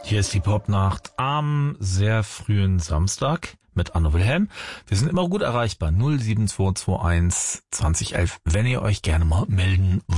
Hier ist die Popnacht am sehr frühen Samstag mit Anno Wilhelm. Wir sind immer gut erreichbar. 07221 2011, wenn ihr euch gerne mal melden